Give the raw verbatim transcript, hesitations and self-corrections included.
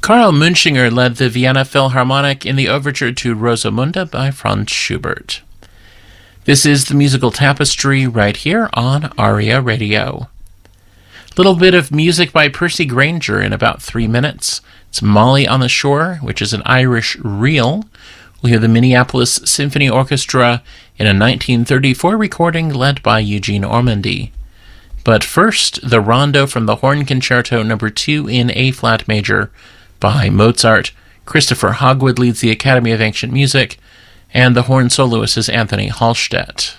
Karl Munchinger led the Vienna Philharmonic in the overture to Rosamunde by Franz Schubert. This is the musical tapestry right here on ARIA Radio. Little bit of music by Percy Grainger in about three minutes. It's Molly on the Shore, which is an Irish reel. We'll hear the Minneapolis Symphony Orchestra in a nineteen thirty-four recording led by Eugene Ormandy. But first, the Rondo from the Horn Concerto number two in A-flat major by Mozart. Christopher Hogwood leads the Academy of Ancient Music, and the horn soloist is Anthony Hallstedt.